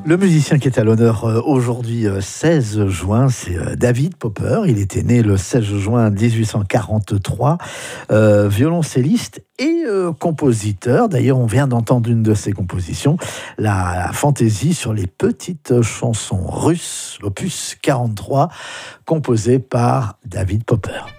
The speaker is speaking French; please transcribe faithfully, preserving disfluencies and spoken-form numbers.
Le musicien qui est à l'honneur aujourd'hui, seize juin, c'est David Popper. Il était né le seize juin dix-huit cent quarante-trois, euh, violoncelliste et euh, compositeur. D'ailleurs, on vient d'entendre une de ses compositions, la, la fantaisie sur les petites chansons russes, l'opus quarante-trois, composée par David Popper.